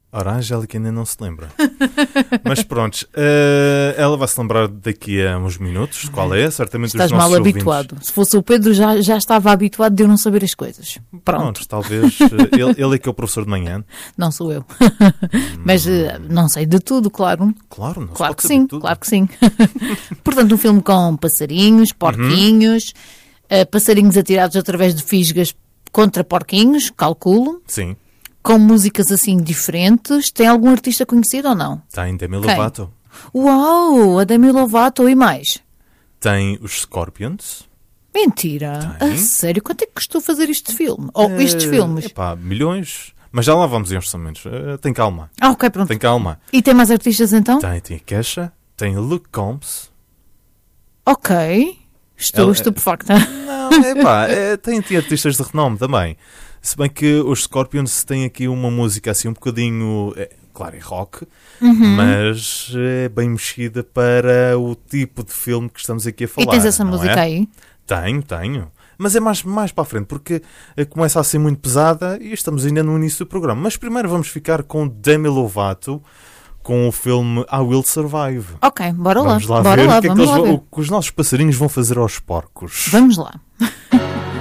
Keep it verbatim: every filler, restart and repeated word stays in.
Ora, a Angélica ainda não se lembra. Mas pronto, uh, ela vai se lembrar daqui a uns minutos. Qual é? Certamente Estás os nossos mal ouvintes... habituado. Se fosse o Pedro, já, já estava habituado de eu não saber as coisas. Pronto. Pronto, talvez. uh, ele, ele é que é o professor de manhã. Não sou eu. Mas uh, não sei de tudo, claro. Claro, não se Claro pode que saber sim, tudo. claro que sim. Portanto, um filme com passarinhos, porquinhos, uh, passarinhos atirados através de fisgas contra porquinhos, calculo. Sim, Com músicas assim diferentes. Tem algum artista conhecido ou não? tem Demi Quem? Lovato. Uau, a Demi Lovato e mais. Tem os Scorpions. Mentira. Tem. A sério, quanto é que custou fazer este filme? Ou estes Eh, filmes? Epá, milhões. Mas já lá vamos em orçamentos. Uh, tem calma. Ah, ok, pronto. Tem calma. E tem mais artistas então? Tem, tem a Kesha. Tem Luke Combs. Ok. Estou Ela- estupefacta. Não, epá, é, tem, tem artistas de renome também. Se bem que os Scorpions têm aqui uma música assim um bocadinho, é, claro, é rock, mas é bem mexida para o tipo de filme que estamos aqui a falar. E tens essa não música é? aí? Tenho, tenho. Mas é mais, mais para a frente, porque eh, começa a ser muito pesada e estamos ainda no início do programa. Mas primeiro vamos ficar com Demi Lovato, com o filme I Will Survive. Ok, bora lá. Vamos lá Bora ver lá, o que é que, vamos eles lá vão- ver. o que os nossos passarinhos vão fazer aos porcos. Vamos lá.